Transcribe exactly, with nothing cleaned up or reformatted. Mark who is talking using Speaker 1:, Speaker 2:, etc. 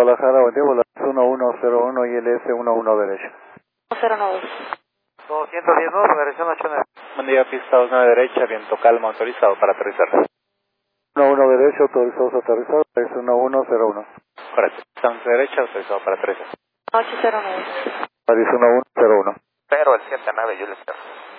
Speaker 1: Guadalajara, buen día, Volar uno uno cero uno y L S uno uno derecho.
Speaker 2: cero nueve.
Speaker 3: doscientos diez dos, dirección ocho nueve.
Speaker 4: Buen día, pista dos nueve derecha, viento calma, autorizado para aterrizar.
Speaker 1: uno uno derecho, autorizados a aterrizar, es uno uno cero uno.
Speaker 4: Correcto, pista once derecha, autorizado para aterrizar.
Speaker 2: ocho cero nueve.
Speaker 1: París uno uno cero uno.
Speaker 3: Pero el siete nueve, yo le espero.